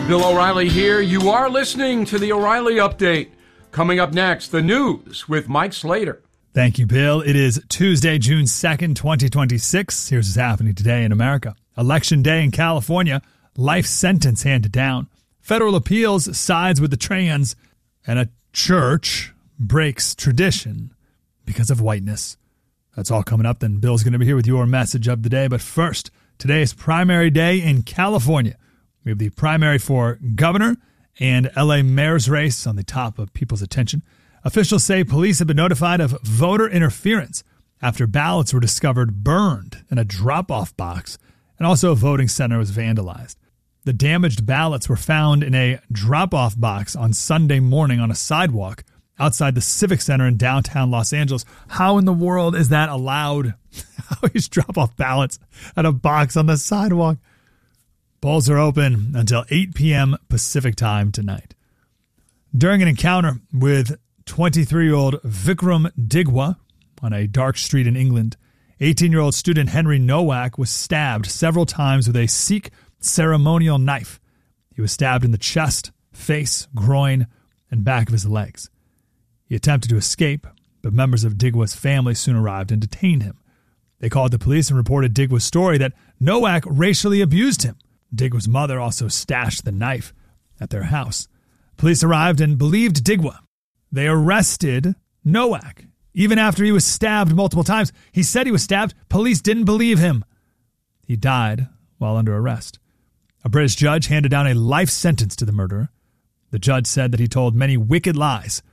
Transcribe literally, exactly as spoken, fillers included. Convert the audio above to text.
Bill O'Reilly here. You are listening to the O'Reilly Update. Coming up next, the news with Mike Slater. Thank you, Bill. It is Tuesday, June second, twenty twenty-six. Here's what's happening today in America. Election day in California. Life sentence handed down. Federal appeals sides with the trans. And a church breaks tradition because of whiteness. That's all coming up. Then Bill's going to be here with your message of the day. But first, today is primary day in California. We have the primary for governor and L A mayor's race on the top of people's attention. Officials say police have been notified of voter interference after ballots were discovered burned in a drop-off box, and also a voting center was vandalized. The damaged ballots were found in a drop-off box on Sunday morning on a sidewalk outside the Civic Center in downtown Los Angeles. How in the world is that allowed? How you drop off ballots at a box on the sidewalk? Polls are open until eight p.m. Pacific time tonight. During an encounter with twenty-three-year-old Vikram Digwa on a dark street in England, eighteen-year-old student Henry Nowak was stabbed several times with a Sikh ceremonial knife. He was stabbed in the chest, face, groin, and back of his legs. He attempted to escape, but members of Digwa's family soon arrived and detained him. They called the police and reported Digwa's story that Nowak racially abused him. Digwa's mother also stashed the knife at their house. Police arrived and believed Digwa. They arrested Nowak. Even after he was stabbed multiple times, he said he was stabbed. Police didn't believe him. He died while under arrest. A British judge handed down a life sentence to the murderer. The judge said that he told many wicked lies